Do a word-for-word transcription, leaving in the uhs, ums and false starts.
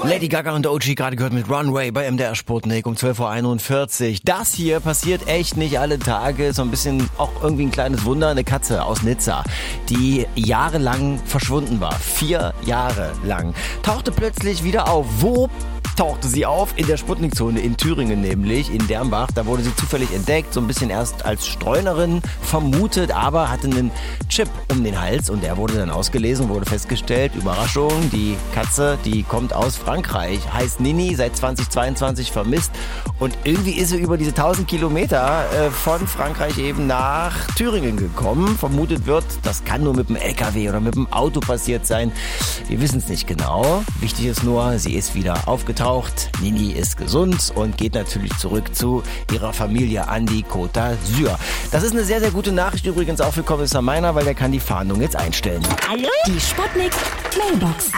Lady Gaga und O G gerade gehört mit Runway bei M D R Sputnik um zwölf Uhr einundvierzig. Das hier passiert echt nicht alle Tage. So ein bisschen auch irgendwie ein kleines Wunder. Eine Katze aus Nizza, die jahrelang verschwunden war. Vier Jahre lang. Tauchte plötzlich wieder auf. Wo tauchte sie auf? In der Sputnikzone in Thüringen nämlich, in Dernbach. Da wurde sie zufällig entdeckt, so ein bisschen erst als Streunerin vermutet, aber hatte einen Chip um den Hals und der wurde dann ausgelesen, wurde festgestellt, Überraschung, die Katze, die kommt aus Frankreich, heißt Nini, seit zweitausendzweiundzwanzig vermisst und irgendwie ist sie über diese tausend Kilometer äh, von Frankreich eben nach Thüringen gekommen. Vermutet wird, das kann nur mit dem L K W oder mit dem Auto passiert sein. Wir wissen es nicht genau. Wichtig ist nur, sie ist wieder aufgetaucht. Nini ist gesund und geht natürlich zurück zu ihrer Familie an die Côte d'Azur. Das ist eine sehr, sehr gute Nachricht übrigens auch für Kommissar Meiner, weil der kann die Fahndung jetzt einstellen. Hallo? Die Sputnik Mailbox.